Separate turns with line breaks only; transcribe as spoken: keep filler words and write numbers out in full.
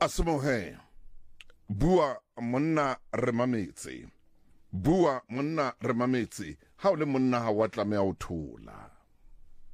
Asemohe bua monna re mametse bua monna re mametse ha o le monna ha wa tlameha o thola